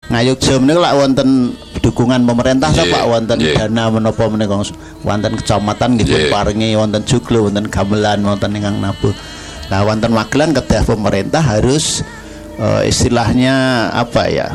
Ngayogja menika lak wonten dukungan pemerintah Pak wonten dana menapa menika wonten kecamatan nggih pun paringi wonten joglo wonten gamelan wonten ingkang nabuh. Nah wonten Magelang kedah pemerintah harus istilahnya apa ya?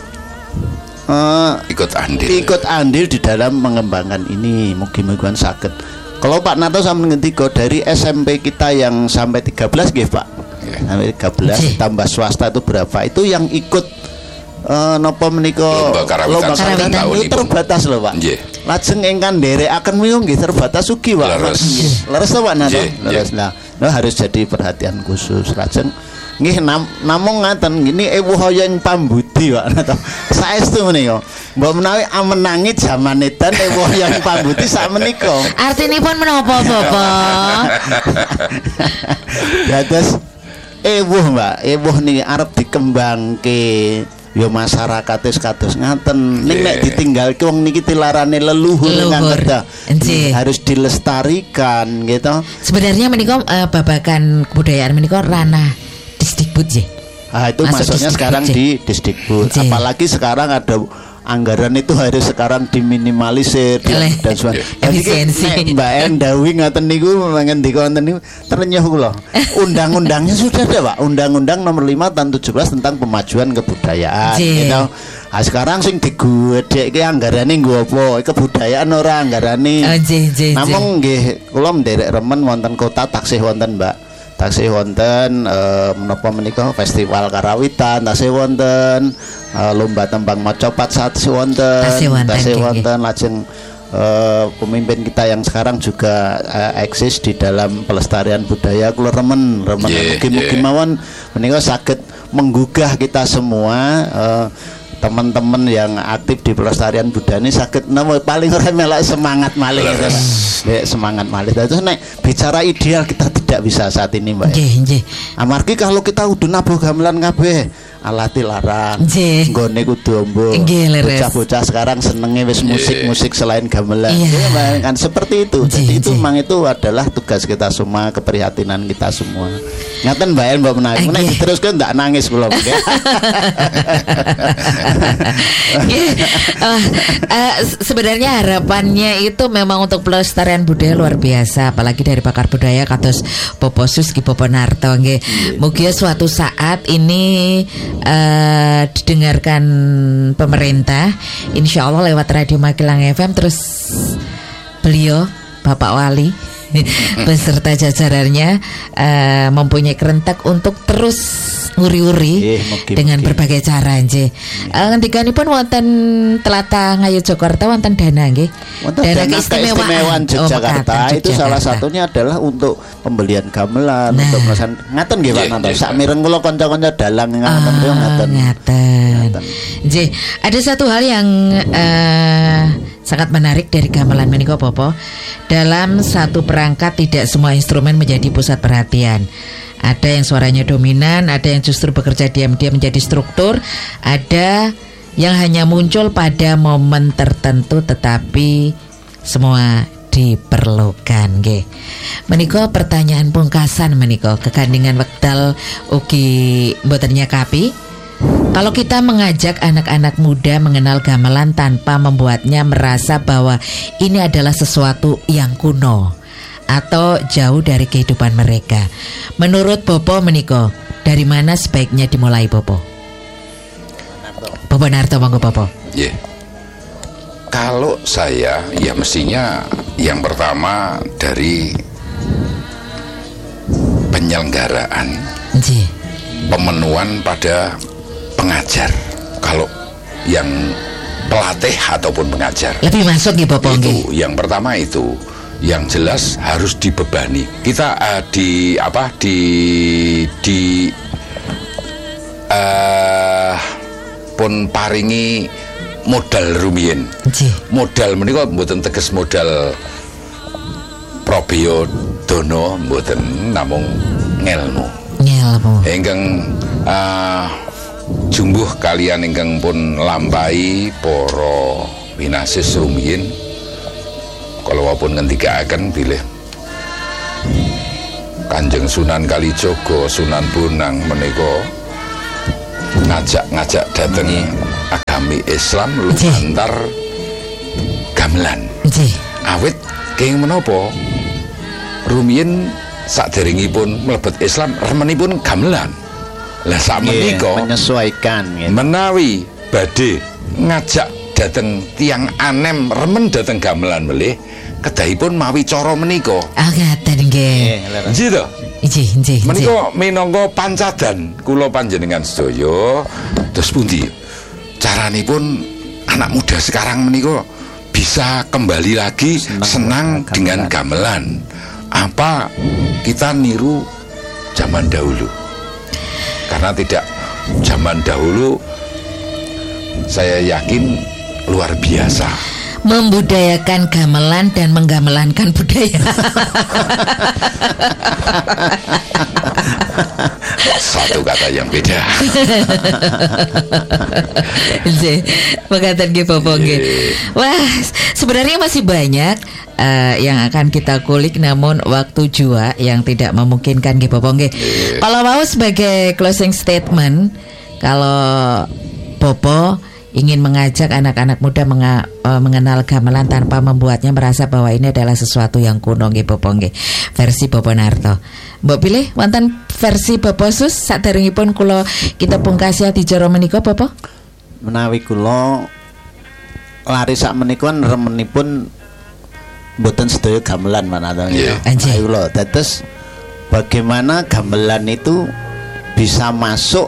Ikut andil di dalam mengembangkan ini. Mugi-mugian saged. Kalau Pak Narto sampeyan ngendika dari SMP kita yang sampai 13 nggih Pak. Sampai 13 tambah swasta itu berapa? Itu yang ikut napa menika lomba karawitan itu terbatas lho Pak. Lajeng ingkang nderekaken miyong nggih terbatas ugi Pak. Leres to Pak Narto. Leres. Nah, harus jadi perhatian khusus. Lajeng nggih namung ngaten ngene ewuhayang pambudi Pak Narto. Saestu menika. Mbok menawi amenangi jaman edan ewuhayang pambudi sak menika. Artinipun menapa Bapak? Dados Mbak, niki arep dikembangke ya masyarakat kados ngaten ning nek ditinggalke wong niki tilarane leluhur ingkang kedah harus dilestarikan gitu. Sebenarnya menika babagan kebudayaan menika ranah Disdikbud nggih. Itu maksudnya sekarang di Disdikbud. Apalagi sekarang ada anggaran itu harus sekarang diminimalisir dan efisiensi. Mbak Endawi ngaten niku ngendika wonten niku ternyuh kula. Undang-undangnya sudah ada Pak. Undang-Undang Nomor 5 Tahun 17 tentang pemajuan kebudayaan gitu. Nah, sekarang sing digedhekke anggarane nggo apa? Kebudayaan ora anggarane. Namung nggih kula nderek remen wonten kota taksih wonten Mbak. Taksih wonten menapa menika festival karawitan, taksih wonten lomba tembang macopat taksih wonten lajeng pemimpin kita yang sekarang juga eksis di dalam pelestarian budaya kula remen mugi-mugi mawon menika saged menggugah kita semua teman-teman yang aktif di pelestarian budaya ini sakit paling ora melok semangat malih semangat malih. Terus nek bicara ideal kita tidak bisa saat ini Mbak. Nggih. Amargi kalau kita udah nabuh gamelan kabeh alati larang. Nggone kudu ombo. Bocah-bocah sekarang senenge wis musik selain gamelan. Kan seperti itu. Jadi itu memang itu adalah tugas kita semua, keprihatinan kita semua. Ngaten Mbak El Mbak menawi. Nek diteruskan ndak nangis kula. Sebenarnya harapannya itu memang untuk pelestarian budaya luar biasa, apalagi dari pakar budaya kados Bapak Suski Bapak Narto nggih. Mugia suatu saat ini didengarkan pemerintah, insya Allah lewat Radio Magelang FM, terus beliau Bapak Wali beserta jajarannya mempunyai kerentak untuk terus nguri-uri dengan berbagai cara nggih. Ngendikanipun wonten Tlatah Ngayogyakarta wonten dana nggih. Dana keistimewaan Yogyakarta itu salah satunya adalah untuk pembelian gamelan, untuk melaksanakan ngaten nggih Pak Nanto. Sak mireng kula kanca-kanca dalang ngaten. Nggih, ada satu hal yang sangat menarik dari gamelan menika Popo. Dalam satu perangkat tidak semua instrumen menjadi pusat perhatian. Ada yang suaranya dominan, ada yang justru bekerja diam-diam menjadi struktur, ada yang hanya muncul pada momen tertentu tetapi semua diperlukan nggih. Menika pertanyaan pungkasan menika kegandingan wekdal ugi mboten nyakapi. Kalau kita mengajak anak-anak muda mengenal gamelan tanpa membuatnya merasa bahwa ini adalah sesuatu yang kuno atau jauh dari kehidupan mereka, menurut Bopo meniko, dari mana sebaiknya dimulai Bopo? Bopo Narto, monggo Bopo. Kalau saya, ya mestinya yang pertama dari penyelenggaraan, pemenuhan pada pengajar. Kalau yang pelatih ataupun pengajar lebih masuk ya Bapak itu yang pertama itu yang jelas harus dibebani kita pun paringi modal rumiyin. Modal menika mboten teges modal probiodono mboten namung ngelmu ingkang jumbuh kalian ingkang pun lampahi para winasis rumiyin kalau wapun ngendikaaken bilih Kanjeng Sunan Kalijaga Sunan Bonang menika ngajak-ngajak dateng Islam lumantar gamelan. Awit kenging menapa rumiyin saderengipun mlebet Islam remenipun gamelan. Lah sakmenika menyesuaikan gitu. Menawi badhe ngajak dhateng tiyang anem remen dhateng gamelan melih kedahipun mawi cara menika. Ah ngaten nggih. Nggih to? Nggih. Menika minangka pancadan kula panjenengan sedaya terus pundi caranipun anak muda sekarang menika bisa kembali lagi senang dengan gamelan. Apa kita niru zaman dahulu? Karena tidak zaman dahulu saya yakin luar biasa membudayakan gamelan dan menggamelankan budaya. Satu kata yang beda. Pengatan nggih Bapak nggih. Wah, sebenarnya masih banyak yang akan kita kulik, namun waktu jua yang tidak memungkinkan nggih Bapak nggih. Kalau mau sebagai closing statement, kalau Bopo ingin mengajak anak-anak muda mengenal gamelan tanpa membuatnya merasa bahwa ini adalah sesuatu yang kuno nggih Bopo nggih. Versi Bopo Narto. Mbok pilih wonten versi Bopo Sus saderengipun kula kita pungkasi adicara menika Bopo. Menawi kula lari sak menika remenipun mboten sedaya gamelan manatan nggih. Ayo lho dados bagaimana gamelan itu bisa masuk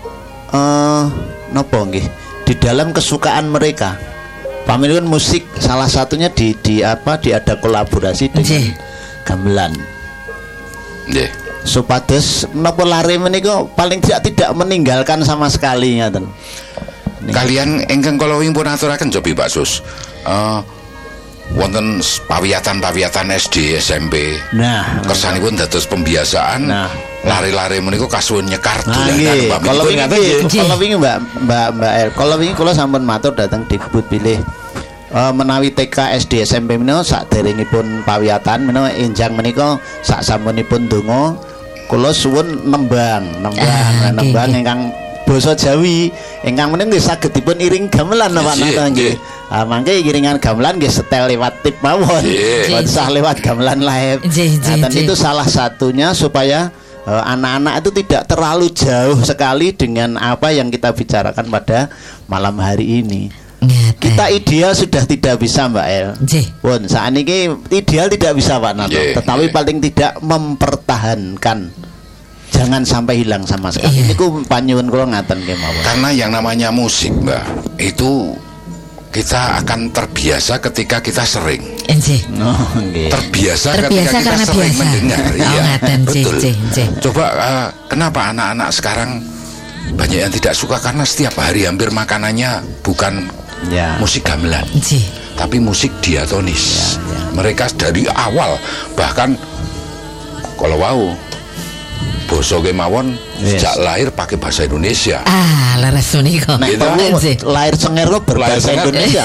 napa nggih di dalam kesukaan mereka. Pamiripun musik salah satunya di ada kolaborasi dengan gamelan. Nggih. Supados menapa lare menika paling tidak meninggalkan sama sekali ngaten. Kalian ingkang kala wing pun aturaken cobi Pak Sus. Wonten pawiyatan SD SMP. Nah, kersanipun dados pembiasaan. Nah, lari-lari menika kasuwun nyekar dolanan. Kalau wingi Mbak El, kalau wingi kula sampun matur dhateng Dikbud pilih menawi TK SD SMP menika saderengipun pawiyatan menika enjang menika sak sampunipun donga kula suwun nembang ingkang basa Jawi ingkang menika nggih saged dipun iring gamelan Pak nggih. Mangke iringan gamelan nggih setel lewat tip mawon. Usah lewat gamelan live. Dan itu salah satunya supaya anak-anak itu tidak terlalu jauh sekali dengan apa yang kita bicarakan pada malam hari ini. Kita ideal sudah tidak bisa Mbak El. Pun saat ini ideal tidak bisa Pak Nato, tetapi paling tidak mempertahankan. Jangan sampai hilang sama sekali. Niku panyuwun kula ngaten kemawon. Karena yang namanya musik, Mbak, itu kita akan terbiasa ketika kita sering. Terbiasa ketika kita sering mendengar. Betul. Coba kenapa anak-anak sekarang banyak yang tidak suka karena setiap hari hampir makanannya bukan musik gamelan, tapi musik diatonis. Mereka dari awal bahkan kalau basa kemawon sejak lahir pakai bahasa Indonesia. Laras menika. Lahir Senger kok berbahasa Indonesia.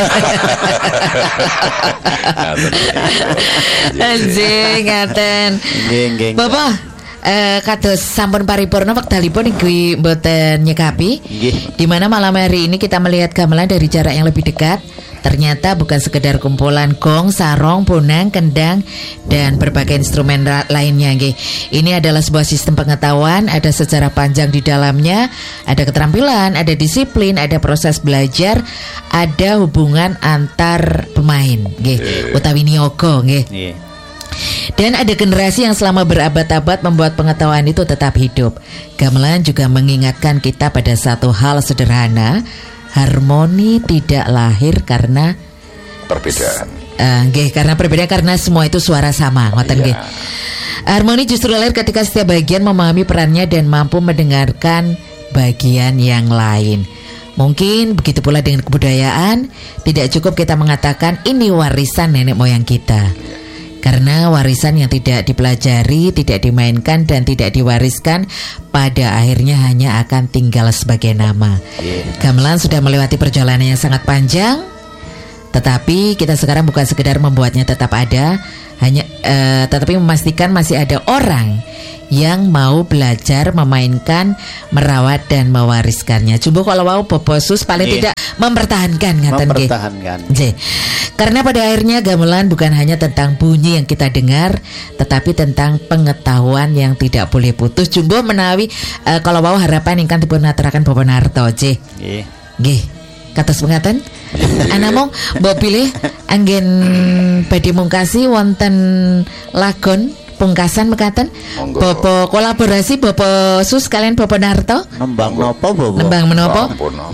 Ngaten. Bapak kados sampun paripurna wekdalipun iki mboten nyekapi. Di mana malam hari ini kita melihat gamelan dari jarak yang lebih dekat. Ternyata bukan sekedar kumpulan gong, sarong, bonang, kendang, dan berbagai instrumen lainnya. Ini adalah sebuah sistem pengetahuan, ada sejarah panjang di dalamnya, ada keterampilan, ada disiplin, ada proses belajar, ada hubungan antar pemain, utawi niaga, dan ada generasi yang selama berabad-abad membuat pengetahuan itu tetap hidup. Gamelan juga mengingatkan kita pada satu hal sederhana. Harmoni tidak lahir karena perbedaan. Karena perbedaan, karena semua itu suara sama. Harmoni justru lahir ketika setiap bagian memahami perannya dan mampu mendengarkan bagian yang lain. Mungkin begitu pula dengan kebudayaan. Tidak cukup kita mengatakan ini warisan nenek moyang kita. Karena warisan yang tidak dipelajari, tidak dimainkan, dan tidak diwariskan pada akhirnya hanya akan tinggal sebagai nama. Gamelan sudah melewati perjalanan yang sangat panjang, tetapi kita sekarang bukan sekedar membuatnya tetap ada, tetapi memastikan masih ada orang yang mau belajar memainkan, merawat dan mewariskannya. Jumbo kalau mau Bobosus paling tidak mempertahankan ngaten nggih. Karena pada akhirnya gamelan bukan hanya tentang bunyi yang kita dengar, tetapi tentang pengetahuan yang tidak boleh putus. Jumbo menawi kalau mau harapan ingkang dipun aturaken Bapak Narto nggih. Kados pengaten. Anamong mbok pilih anggen badhe mungkasi wonten lagon pungkasan mekaten Bapak kolaborasi Bapak Sus kalian Bapak Narto nembang nopo Bapak nembang menopo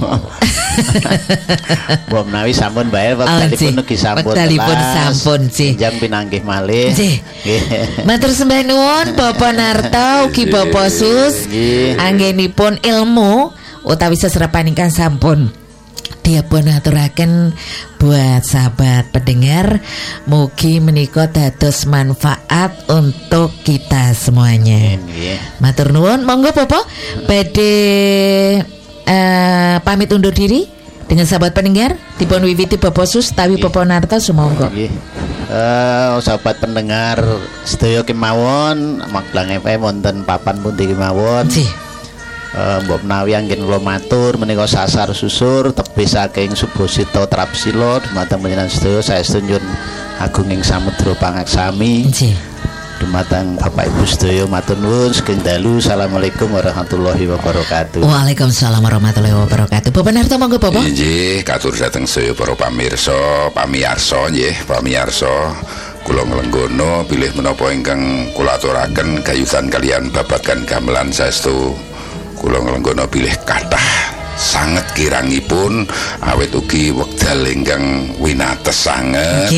Mbok menawi sampun bae wektalipun ugi sampun sih njang pinanggih malih matur sembah nuwun Bapak Narto ugi Bapak Sus anggenipun ilmu utawi seserapan ingkang sampun dipun aturaken buat sahabat pendengar, mugi menika dados manfaat untuk kita semuanya. Matur nuwun, monggo Bapak badhe pamit undur diri dengan sahabat pendengar dipun wiwiti Bapak Sus tawi Bapak Narto sumangga. Sahabat pendengar sedaya kemawon Magelang FM wonten papan pundi kemawon. Mbok menawi anggen kula matur menika sasar susur tebih saking Subosito Trapsilo dumateng panjenengan sedaya saestu nyuwun agunging samudra pangaksami. Dumateng Bapak Ibu sedaya matur nuwun sugeng dalu. Assalamualaikum warahmatullahi wabarakatuh. Waalaikumsalam warahmatullahi wabarakatuh. Bapak Narto monggo Bapak. Nggih, katur dhateng sedaya para pamirsa nggih, pamirsa. Kula nglenggono bilih menapa ingkang kula aturaken gayutan kalian babagan gamelan saestu kula nglenggono bilih kathah sanget kirangipun awit ugi wekdal ingkang winates sanget.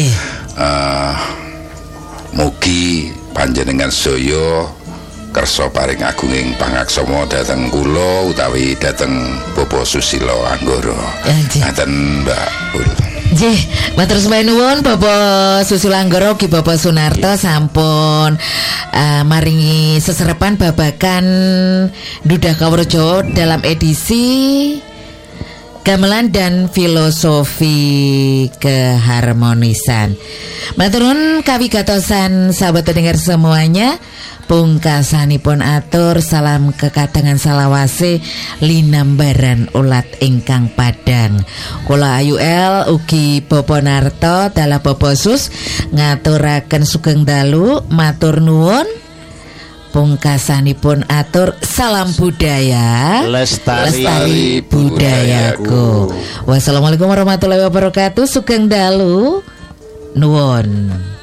Mugi panjenengan sedaya kersa paring agunging pangaksama dhateng kula utawi dhateng Bapak Susilo Anggara. Ngaten Mbak Ul. Nggih, matur sembah nuwun Bapak Susilo Anggara ugi Bapak Sunarto sampun maringi seserepan babagan Dudah Kawrujo dalam edisi Gamelan dan Filosofi Keharmonisan. Matur nuwun kawigatosan sahabat pendengar semuanya. Pungkasanipun atur salam kekadangan salawase linambaran ulat ingkang padang. Kula Ayu El ugi Bapak Narto dalah Bapak Sus ngaturaken sugeng dalu matur nuwun. Pungkasanipun atur salam budaya lestari budayaku. Wassalamualaikum warahmatullahi wabarakatuh. Sugeng dalu nuwun.